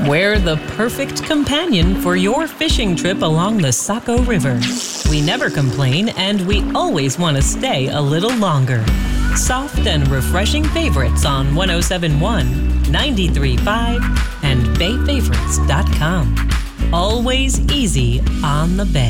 We're the perfect companion for your fishing trip along the Saco River. We never complain, and we always want to stay a little longer. Soft and refreshing favorites on 107.1, 93.5, and BayFavorites.com. Always easy on the bay.